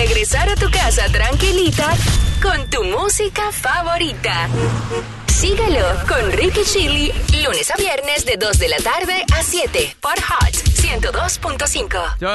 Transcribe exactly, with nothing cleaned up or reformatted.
regresar a tu casa tranquilita con tu música favorita. Síguelo con Ricky Chili, lunes a viernes de dos de la tarde a siete por Hot ciento dos punto cinco.